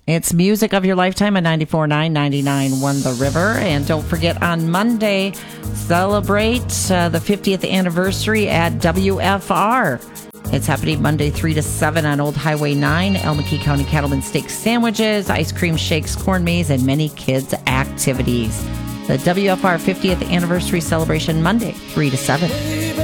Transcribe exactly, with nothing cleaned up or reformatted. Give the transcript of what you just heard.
It's Music of Your Lifetime on ninety-four point nine, ninety-nine point one The River. And don't forget, on Monday, celebrate uh, the fiftieth anniversary at W F R. It's happening Monday three to seven on Old Highway nine. El McKee County Cattleman Steak Sandwiches, ice cream shakes, corn maze, and many kids' activities. The W F R fiftieth anniversary celebration Monday, three to seven.